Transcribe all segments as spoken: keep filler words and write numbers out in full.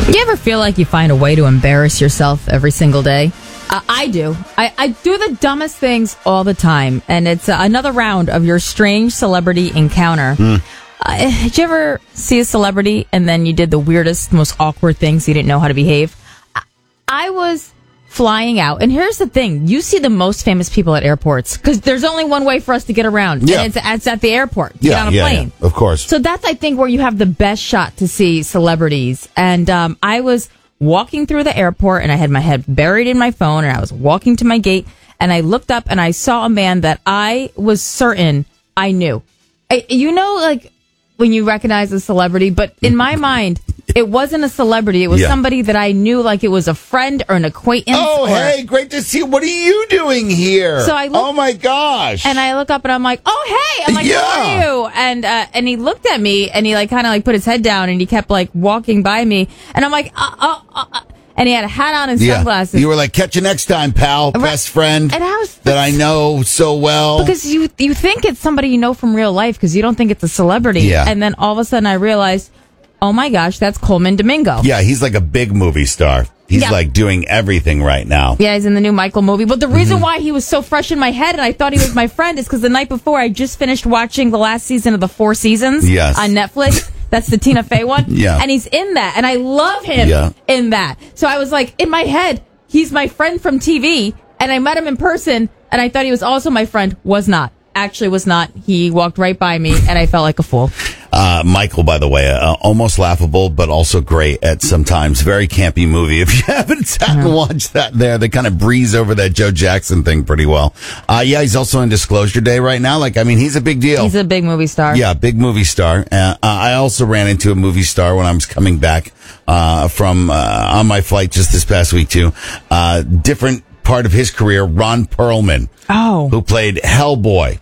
Do you ever feel like you find a way to embarrass yourself every single day? Uh, I do. I, I do the dumbest things all the time. And it's uh, another round of your strange celebrity encounter. Mm. Uh, did you ever see a celebrity and then you did the weirdest, most awkward things you didn't know how to behave? I, I was flying out. And here's the thing. You see the most famous people at airports because there's only one way for us to get around. Yeah. And it's, it's at the airport. To yeah, get on a yeah, plane. Yeah, of course. So that's, I think, where you have the best shot to see celebrities. And um, I was walking through the airport and I had my head buried in my phone and I was walking to my gate and I looked up and I saw a man that I was certain I knew. I, you know, like when you recognize a celebrity, but in my mind, it wasn't a celebrity. It was yeah. somebody that I knew, like it was a friend or an acquaintance. Oh, or, hey, great to see you. What are you doing here? So I look, oh, my gosh. And I look up and I'm like, oh, hey. I'm like, yeah. who are you? And, uh, and he looked at me and he like kind of like put his head down and he kept like walking by me. And I'm like, uh, uh, uh, uh. And he had a hat on and yeah. sunglasses. You were like, catch you next time, pal, right. best friend and I was, that I know so well. Because you you think it's somebody you know from real life because you don't think it's a celebrity. Yeah. And then all of a sudden I realized, oh my gosh, that's Coleman Domingo. Yeah, he's like a big movie star. He's yeah. like doing everything right now. Yeah, he's in the new Michael movie. But the reason mm-hmm. why he was so fresh in my head and I thought he was my friend is because the night before I just finished watching the last season of The Four Seasons yes. on Netflix. That's the Tina Fey one. Yeah. And he's in that. And I love him yeah. in that. So I was like, in my head, he's my friend from T V. And I met him in person. And I thought he was also my friend. Was not. Actually was not. He walked right by me. And I felt like a fool. Uh, Michael, by the way, uh, almost laughable, but also great at sometimes. Very campy movie. If you haven't sat and watched that there, they kind of breeze over that Joe Jackson thing pretty well. Uh, yeah, he's also in Disclosure Day right now. Like, I mean, he's a big deal. He's a big movie star. Yeah, big movie star. Uh, I also ran into a movie star when I was coming back, uh, from, uh, on my flight just this past week too. Uh, different part of his career, Ron Perlman. Oh. Who played Hellboy.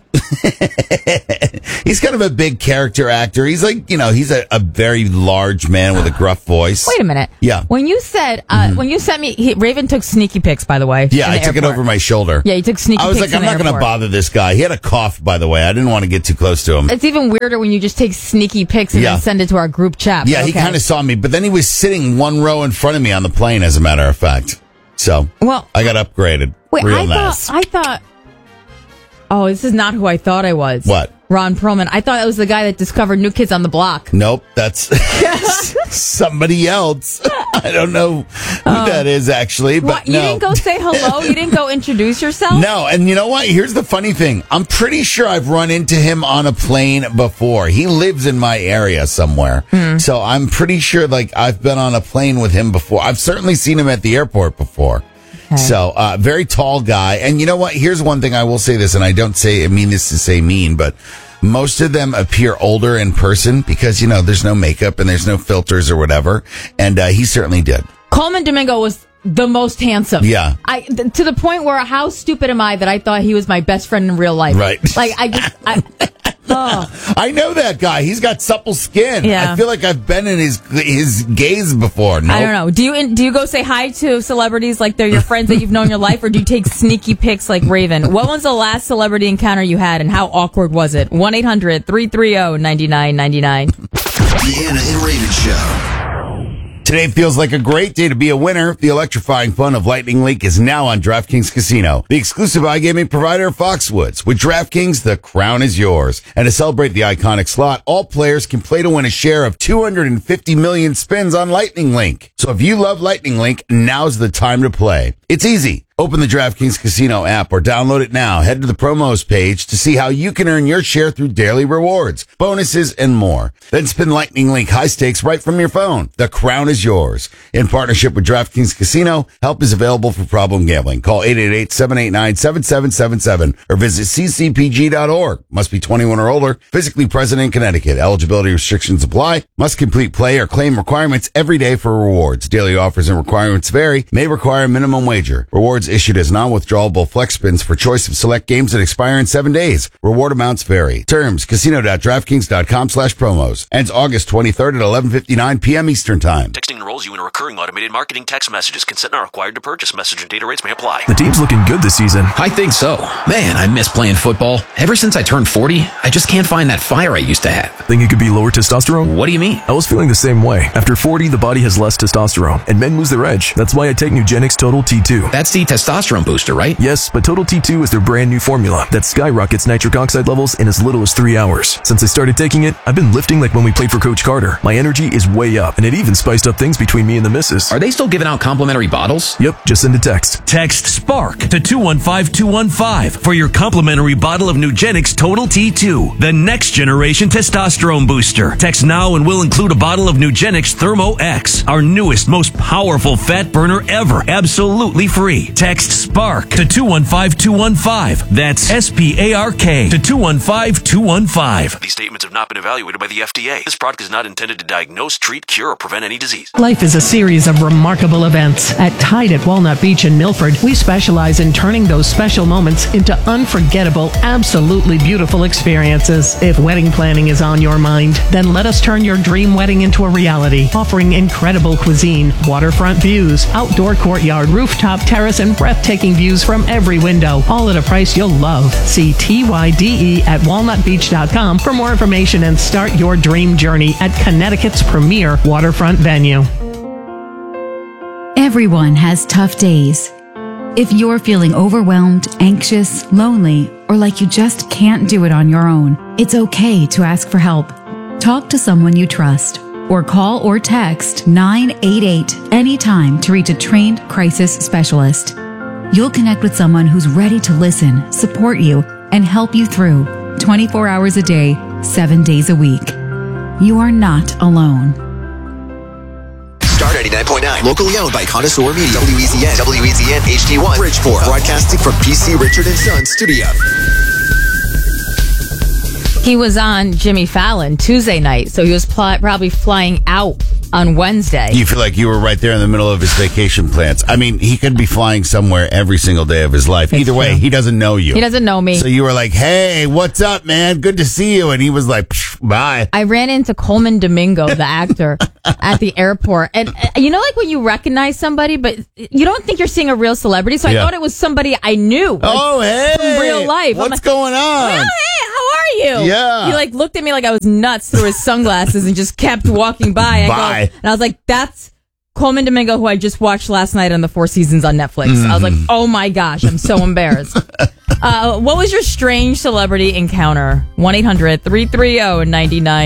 He's kind of a big character actor. He's like, you know, he's a, a very large man with a gruff voice. Wait a minute. Yeah. When you said, uh, mm-hmm. when you sent me, he, Raven took sneaky pics, by the way. Yeah, I took airport. it over my shoulder. Yeah, he took sneaky pics. I was like, I'm not going to bother this guy. He had a cough, by the way. I didn't want to get too close to him. It's even weirder when you just take sneaky pics and yeah. then send it to our group chat. Yeah, okay. he kind of saw me, but then he was sitting one row in front of me on the plane, as a matter of fact. So, well, I got upgraded. Wait, Real I nice. thought, I thought, oh, this is not who I thought I was. What? Ron Perlman. I thought that was the guy that discovered New Kids on the Block. Nope, that's somebody else. I don't know who uh, that is, actually, but what, no. You didn't go say hello? You didn't go introduce yourself? No, and you know what? Here's the funny thing. I'm pretty sure I've run into him on a plane before. He lives in my area somewhere. Mm. So I'm pretty sure, like, I've been on a plane with him before. I've certainly seen him at the airport before. Okay. So, uh, very tall guy. And you know what? Here's one thing I will say this, and I don't say, I mean this to say mean, but most of them appear older in person because, you know, there's no makeup and there's no filters or whatever. And, uh, he certainly did. Coleman Domingo was the most handsome. Yeah. I, th- to the point where how stupid am I that I thought he was my best friend in real life? Right. Like, I just, I, oh. I know that guy. He's got supple skin. Yeah. I feel like I've been in his his gaze before. Nope. I don't know. Do you do you go say hi to celebrities like they're your friends that you've known your life, or do you take sneaky pics like Raven? What was the last celebrity encounter you had, and how awkward was it? one eight hundred three three zero nine nine nine nine. The Anna and Raven Show. Today feels like a great day to be a winner. The electrifying fun of Lightning Link is now on DraftKings Casino, the exclusive iGaming provider of Foxwoods. With DraftKings, the crown is yours. And to celebrate the iconic slot, all players can play to win a share of two hundred fifty million spins on Lightning Link. So if you love Lightning Link, now's the time to play. It's easy. Open the DraftKings Casino app or download it now. Head to the promos page to see how you can earn your share through daily rewards, bonuses, and more. Then spin Lightning Link high stakes right from your phone. The crown is yours. In partnership with DraftKings Casino, help is available for problem gambling. Call eight eight eight, seven eight nine, seven seven seven seven or visit c c p g dot org. Must be twenty-one or older. Physically present in Connecticut. Eligibility restrictions apply. Must complete play or claim requirements every day for rewards. Daily offers and requirements vary. May require minimum wager. Rewards cards issued as non-withdrawable flex spins for choice of select games that expire in seven days. Reward amounts vary. Terms, casino.draftkings.com slash promos. Ends August twenty-third at eleven fifty-nine p.m. Eastern Time. Texting enrolls you in a recurring automated marketing text messages. Consent not required to purchase. Message and data rates may apply. The team's looking good this season. I think so. Man, I miss playing football. Ever since I turned forty, I just can't find that fire I used to have. Think it could be lower testosterone? What do you mean? I was feeling the same way. After forty, the body has less testosterone, and men lose their edge. That's why I take Nugenix Total T two. That's the testosterone booster, right? Yes, but Total T two is their brand new formula that skyrockets nitric oxide levels in as little as three hours. Since I started taking it, I've been lifting like when we played for Coach Carter. My energy is way up, and it even spiced up things between me and the missus. Are they still giving out complimentary bottles? Yep, just send a text. Text SPARK to two one five two one five for your complimentary bottle of Nugenix Total T two, the next generation testosterone booster. Text now and we'll include a bottle of Nugenix Thermo X, our newest, most powerful fat burner ever, absolutely free. Text SPARK to two one five two one five. That's S P A R K to two one five two one five. These statements have not been evaluated by the F D A. This product is not intended to diagnose, treat, cure, or prevent any disease. Life is a series of remarkable events. At Tide at Walnut Beach in Milford, we specialize in turning those special moments into unforgettable, absolutely beautiful experiences. If wedding planning is on your mind, then let us turn your dream wedding into a reality, offering incredible cuisine, waterfront views, outdoor courtyard, rooftop terrace, and breathtaking views from every window, all at a price you'll love. See T Y D E at walnut beach dot com for more information and start your dream journey at Connecticut's premier waterfront venue. Everyone has tough days. If you're feeling overwhelmed, anxious, lonely, or like you just can't do it on your own, it's okay to ask for help. Talk to someone you trust, or call or text nine eight eight anytime to reach a trained crisis specialist. You'll connect with someone who's ready to listen, support you, and help you through twenty-four hours a day, seven days a week. You are not alone. Star ninety-nine point nine, locally owned by Connoisseur Media, W E Z N, W E Z N H D one, Bridgeport, broadcasting from P C Richard and Son Studio. He was on Jimmy Fallon Tuesday night, so he was pl- probably flying out on Wednesday. You feel like you were right there in the middle of his vacation plans. I mean, he could be flying somewhere every single day of his life. It's Either way, true. he doesn't know you. He doesn't know me. So you were like, hey, what's up, man? Good to see you. And he was like, psh, bye. I ran into Coleman Domingo, the actor, at the airport. And uh, you know, like when you recognize somebody, but you don't think you're seeing a real celebrity. So I Yeah. thought it was somebody I knew. Like, Oh, hey. from real life. I'm What's like, going on? Oh, hey, how are you? Yeah. He like looked at me like I was nuts through his sunglasses and just kept walking by. I Bye. Go, and I was like, that's Coleman Domingo, who I just watched last night on the Four Seasons on Netflix. Mm-hmm. I was like, oh my gosh, I'm so embarrassed. uh, what was your strange celebrity encounter? one eight hundred three three zero nine nine